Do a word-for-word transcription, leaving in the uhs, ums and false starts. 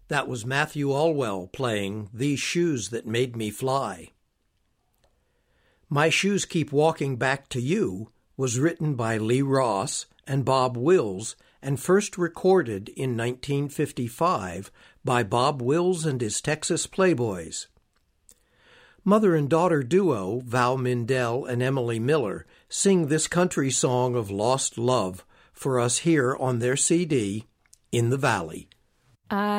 That was Matthew Allwell playing These Shoes That Made Me Fly. My Shoes Keep Walking Back to You was written by Lee Ross and Bob Wills and first recorded in nineteen fifty-five by Bob Wills and his Texas Playboys. Mother and daughter duo Val Mindell and Emily Miller sing this country song of lost love for us here on their C D, In the Valley. I